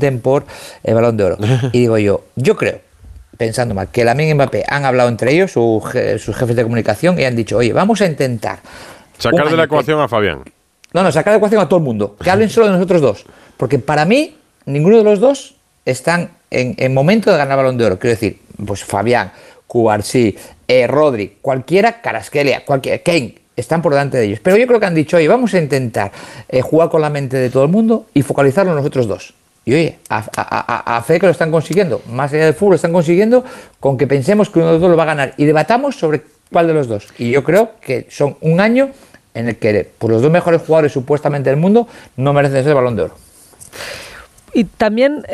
voten por el Balón de Oro. Y digo yo creo, pensando mal, que Lamine y Mbappé han hablado entre ellos, sus jefes de comunicación, y han dicho, oye, vamos a intentar sacar de la ecuación a Fabián. No, sacar de la ecuación a todo el mundo, que hablen solo de nosotros dos, porque para mí ninguno de los dos están en momento de ganar Balón de Oro. Quiero decir, pues Fabián, Cubarsí, Rodri, cualquiera, Kvaratskhelia, cualquiera, Kane, están por delante de ellos. Pero yo creo que han dicho, oye, vamos a intentar jugar con la mente de todo el mundo y focalizarlo en nosotros dos. Y oye, a fe que lo están consiguiendo, más allá del fútbol lo están consiguiendo con que pensemos que uno de los dos lo va a ganar y debatamos sobre cuál de los dos. Y yo creo que son un año en el que pues, los dos mejores jugadores supuestamente del mundo no merecen ser el Balón de Oro. Y también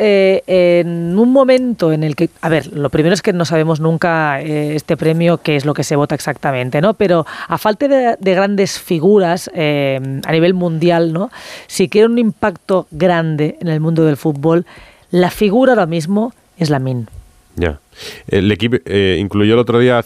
en un momento en el que, a ver, lo primero es que no sabemos nunca este premio qué es lo que se vota exactamente, ¿no? Pero a falta de grandes figuras a nivel mundial, ¿no? Si quiere un impacto grande en el mundo del fútbol, la figura ahora mismo es Lamine. Ya. El equipo incluyó el otro día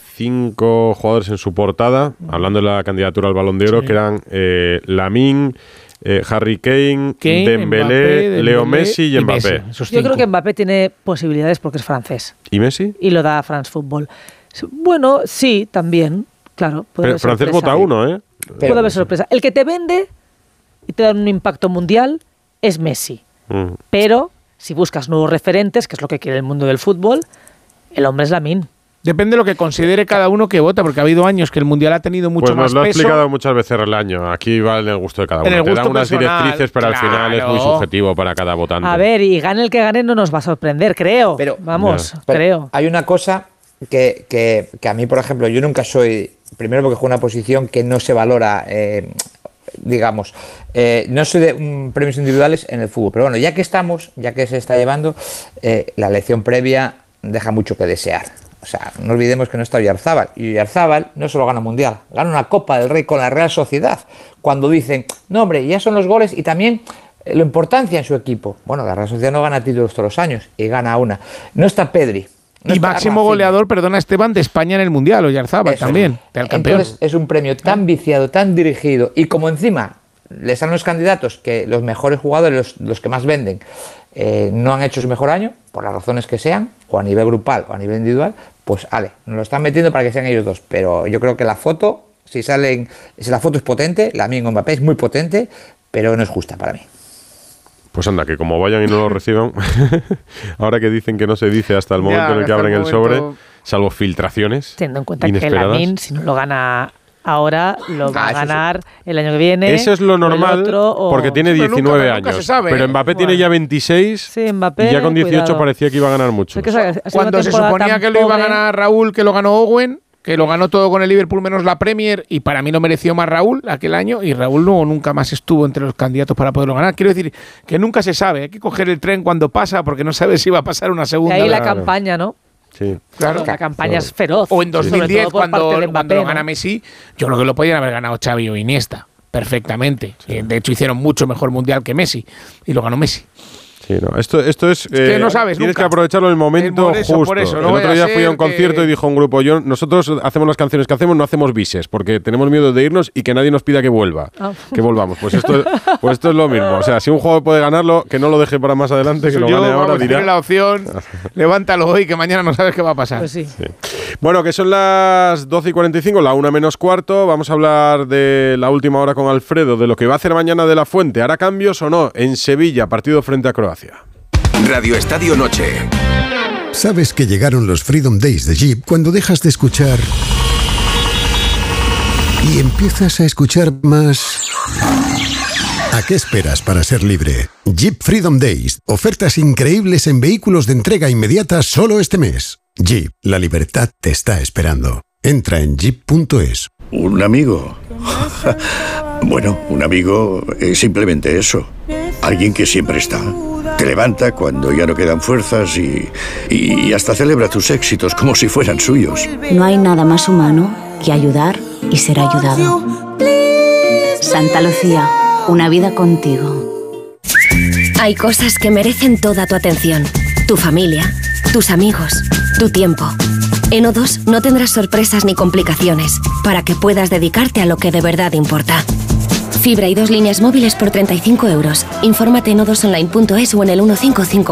5 jugadores en su portada, hablando de la candidatura al Balón de Oro, sí, que eran Lamine, Harry Kane, Dembélé, Leo Messi y Mbappé. Yo creo que Mbappé tiene posibilidades porque es francés. ¿Y Messi? Y lo da France Football. Bueno, sí, también, claro. Pero francés vota uno, ¿eh? Puede haber sorpresa. El que te vende y te da un impacto mundial es Messi. Pero si buscas nuevos referentes, que es lo que quiere el mundo del fútbol, el hombre es Lamine. Depende de lo que considere cada uno que vota, porque ha habido años que el Mundial ha tenido mucho más peso. Pues nos lo ha explicado muchas veces el año. Aquí va en el gusto de cada uno. Te dan unas directrices, pero al final es muy subjetivo para cada votante. A ver, y gane el que gane no nos va a sorprender, creo. Pero, creo. Hay una cosa que a mí, por ejemplo, yo nunca soy... Primero porque juego una posición que no se valora... digamos, no soy de premios individuales en el fútbol, pero bueno, ya que se está llevando, la elección previa deja mucho que desear. O sea, no olvidemos que no está Oyarzabal, y Oyarzabal no solo gana Mundial, gana una Copa del Rey con la Real Sociedad, cuando dicen, no hombre, ya son los goles y también la importancia en su equipo. Bueno, la Real Sociedad no gana títulos todos los años, y gana una. No está Pedri. Y máximo goleador, perdona Esteban, de España en el Mundial, Oyarzabal también, del campeón. Entonces es un premio tan viciado, tan dirigido, y como encima le salen los candidatos que los mejores jugadores, los que más venden, no han hecho su mejor año, por las razones que sean, o a nivel grupal o a nivel individual, pues nos lo están metiendo para que sean ellos dos. Pero yo creo que la foto, si la foto es potente, Lamine Mbappé es muy potente, pero no es justa para mí. Pues anda, que como vayan y no lo reciban, ahora que dicen que no se dice hasta el momento en el que abren el sobre, salvo filtraciones teniendo en cuenta inesperadas. Que Lamine, si no lo gana ahora, lo va a ganar el año que viene. Eso es lo normal, porque tiene 19 años. Nunca se sabe, pero Mbappé tiene ya 26, sí, Mbappé, y ya con 18 cuidado. Parecía que iba a ganar mucho. Cuando se suponía que lo iba a ganar Raúl, que lo ganó Owen, que lo ganó todo con el Liverpool menos la Premier, y para mí lo mereció más Raúl aquel año, y Raúl nunca más estuvo entre los candidatos para poderlo ganar. Quiero decir que nunca se sabe, hay que coger el tren cuando pasa, porque no sabes si va a pasar una segunda. Y ahí la campaña, ¿no? Sí. Claro, la campaña es feroz. O en 2010, cuando Mbappé, lo gana Messi, yo creo que lo podían haber ganado Xavi o Iniesta perfectamente. Sí. De hecho, hicieron mucho mejor Mundial que Messi, y lo ganó Messi. Sí, no. Esto es que no sabes tienes nunca. Que aprovecharlo en el momento justo. Por eso, el otro día fui a un concierto y dijo un grupo, nosotros hacemos las canciones que hacemos, no hacemos bises, porque tenemos miedo de irnos y que nadie nos pida que volvamos. Pues esto es lo mismo. O sea, si un jugador puede ganarlo, que no lo deje para más adelante, que lo gane ahora. Tiene la opción, levántalo hoy, que mañana no sabes qué va a pasar. Pues sí. Bueno, que son las 12:45, la 1:15. Vamos a hablar de la última hora con Alfredo, de lo que va a hacer mañana De La Fuente. ¿Hará cambios o no en Sevilla, partido frente a Croacia? Radio Estadio Noche. Sabes que llegaron los Freedom Days de Jeep cuando dejas de escuchar y empiezas a escuchar más. ¿A qué esperas para ser libre? Jeep Freedom Days. Ofertas increíbles en vehículos de entrega inmediata solo este mes. Jeep, la libertad te está esperando. Entra en jeep.es. ¿Un amigo? Bueno, un amigo es simplemente eso. Alguien que siempre está. Te levanta cuando ya no quedan fuerzas y hasta celebra tus éxitos como si fueran suyos. No hay nada más humano que ayudar y ser ayudado. Santa Lucía, una vida contigo. Hay cosas que merecen toda tu atención. Tu familia, tus amigos, tu tiempo. En O2 no tendrás sorpresas ni complicaciones para que puedas dedicarte a lo que de verdad importa. Fibra y 2 líneas móviles por 35 euros. Infórmate en o2online.es o en el 155.